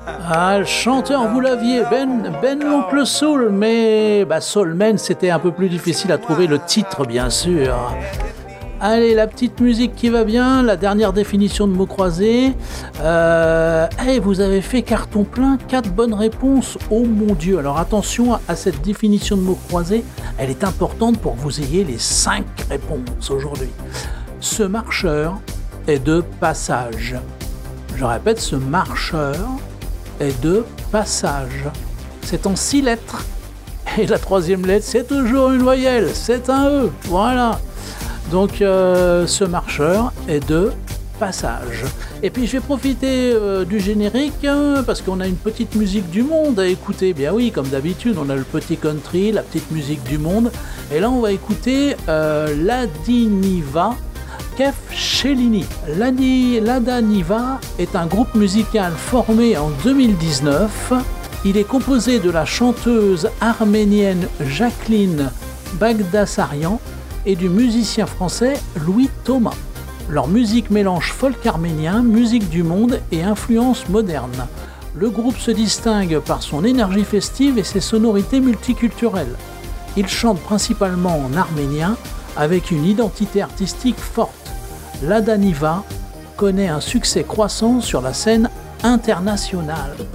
Ah, le chanteur, vous l'aviez, Ben l'oncle Soul, mais Soulman, c'était un peu plus difficile à trouver le titre, bien sûr. Allez, la petite musique qui va bien, la dernière définition de mots croisés. Vous avez fait carton plein, 4 bonnes réponses. Oh mon Dieu, alors attention à cette définition de mots croisés, elle est importante pour que vous ayez les 5 réponses aujourd'hui. Ce marcheur est de passage. Je répète, ce marcheur est de passage. C'est en 6 lettres. Et la 3e lettre, c'est toujours une voyelle, c'est un E. Voilà. Donc ce marcheur est de passage. Et puis je vais profiter du générique parce qu'on a une petite musique du monde à écouter. Bien oui, comme d'habitude, on a le petit country, la petite musique du monde. Et là, on va écouter Ladiniva Kef Cellini. Ladiniva est un groupe musical formé en 2019. Il est composé de la chanteuse arménienne Jacqueline Bagdasarian et du musicien français Louis Thomas. Leur musique mélange folk arménien, musique du monde et influence moderne. Le groupe se distingue par son énergie festive et ses sonorités multiculturelles. Il chante principalement en arménien avec une identité artistique forte. Ladiniva connaît un succès croissant sur la scène internationale.